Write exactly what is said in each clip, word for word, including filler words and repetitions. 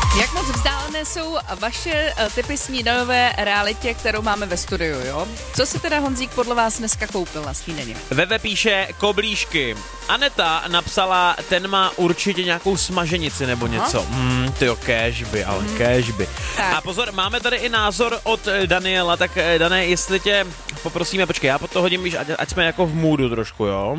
Jak moc vzdálené jsou vaše typy snídanové realitě, kterou máme ve studiu, jo? Co si teda Honzík podle vás dneska koupil na snídaně? Veve píše koblížky. Aneta napsala, ten má určitě nějakou smaženici nebo něco. Hmm, tyjo, kéžby, ale hmm. kéžby. Tak. A pozor, máme tady i názor od Daniela, tak Dané, jestli tě poprosíme, počkej, já pod to hodím, víš, ať, ať jsme jako v můdu trošku, jo?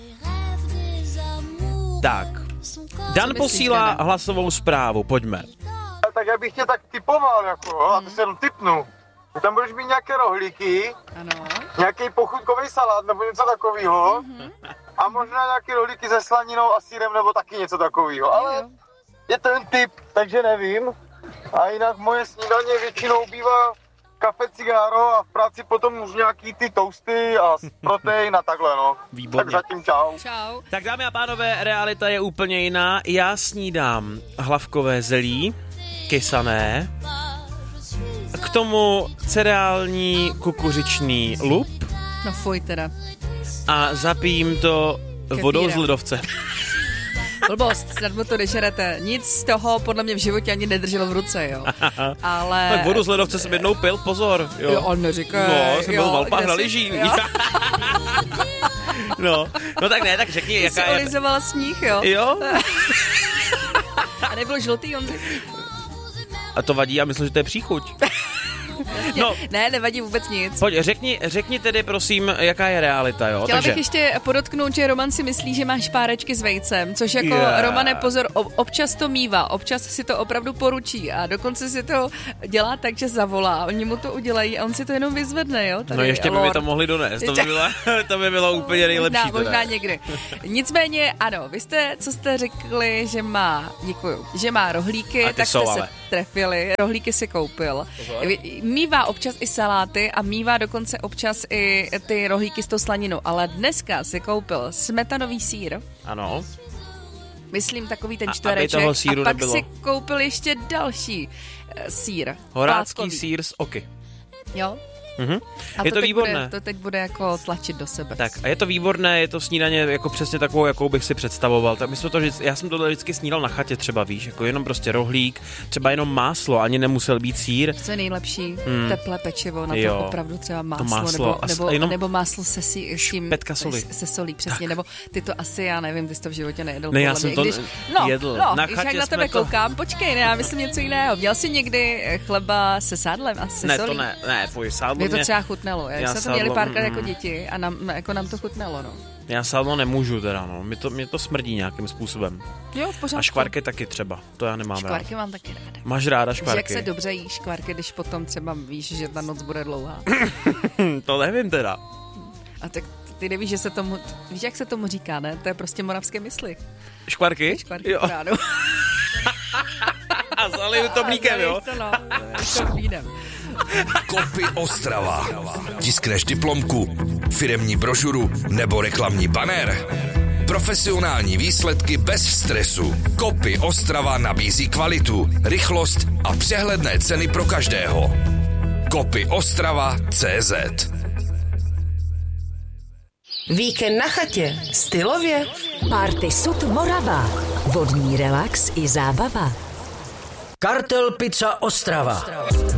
Tak. Dan posílá hlasovou zprávu, pojďme. Tak já bych tě tak typoval, jako, a to se jenom typnu. Tam budeš mít nějaké rohlíky, ano. Nějaký pochutkový salát nebo něco takového. Mm-hmm. A možná nějaké rohlíky se slaninou a sýrem nebo taky něco takového. Ale jo. Je to jen typ, takže nevím. A jinak moje snídaně většinou bývá kafe, cigáro a v práci potom už nějaký ty toasty a protein a takhle, no. Výborně. Tak zatím čau. Čau. Tak dámy a pánové, realita je úplně jiná. Já snídám hlavkové zelí, kysané, k tomu cereální kukuřičný lup. No fuj teda. A zapijím to Kefírem. Vodou z ledovce. Blbost, snad mu to nežerete. Nic z toho podle mě v životě ani nedrželo v ruce, jo. Ale... Tak vodu z ledovce jsem jednou pil, pozor. Jo, jo on neříká. No, jsem byl v Alpách na jsi... lyžích. no, no tak ne, tak řekni, Ty jaká jsi je... olizovala sníh, jo? Jo. A nebyl žlutý, on A to vadí, já myslím, že to je příchuť. No. Ne, nevadí vůbec nic. Pojď, řekni, řekni tedy prosím, jaká je realita, jo? Chtěla Takže... bych ještě podotknout, že Roman si myslí, že máš párečky s vejcem, což jako yeah. Romane, pozor, občas to mívá, občas si to opravdu poručí a dokonce si to dělá tak, že zavolá, oni mu to udělají a on si to jenom vyzvedne, jo? Tady no ještě by Lord. mi to mohli donést, to by bylo, to by bylo úplně nejlepší. Možná, možná někdy. Nicméně, ano, vy jste, co jste řekli, že má, děkuju, že má rohlíky, tak jsou, jste ale. se trefili, rohlíky si koupil. Mívá občas i saláty a mívá dokonce občas i ty rohlíky s tou slaninou, ale dneska si koupil smetanový sýr. Ano. Myslím takový ten A, čtvereček. aby toho sýru a pak nebylo. si koupil ještě další uh, sýr. Horácký plátkový. sýr s oky. Jo. Mhm. A Je to, to teď výborné. Bude, to teď bude jako tlačit do sebe. Tak a je to výborné, je to snídaně jako přesně takovou, jakou bych si představoval. Tak my jsme to vždy, já jsem tohle vždycky snídal na chatě třeba, víš, jako jenom prostě rohlík, třeba jenom máslo, ani nemusel být sýr. Co je nejlepší? Hmm. Teplé pečivo, na to Jo. opravdu třeba máslo, máslo nebo, a s- nebo, jenom nebo máslo se, sí, s tím, špetka soli. se, se solí, přesně, tak. Nebo ty to asi, já nevím, ty jsi to v životě nejedl. Ne, já podle jsem mě, to když, no, jedl. No, Na když chatě jak na jsme tebe to- koukám, počkej, ne, já myslím něco jiného. Měl jsi někdy chleba se sádlem a se Ne, solí? to ne, ne, fuj, sádlo Mě to mě... třeba chutnalo, já, Já jsme to měli sádlo, párkrát mm, jako děti a nám, jako nám to chutnalo, no. Já sádlo nemůžu teda, no, mě to, mě to smrdí nějakým způsobem. Jo, v pořádku. A škvarky taky třeba, to já nemám Škvarky rád. mám taky ráda. Máš ráda Že jak škvarky? se dobře jí škvarky, když potom třeba víš, že ta noc bude dlouhá. To nevím teda. A tak ty nevíš, že se tomu, víš, jak se tomu říká, ne? To je prostě moravské mysli. Škvarky? Škvarky Jo. po ránu. A zaliju to mlíkem, jo? To no, to vínem. Kopy Ostrava. Tiskneš diplomku, firemní brožuru nebo reklamní banner? Profesionální výsledky bez stresu. Kopy Ostrava nabízí kvalitu, rychlost a přehledné ceny pro každého. Kopy Ostrava tečka cé zet. Víkend na chatě. Stylově. Party Sud Morava. Vodní relax i zábava. Kartel Pizza Ostrava.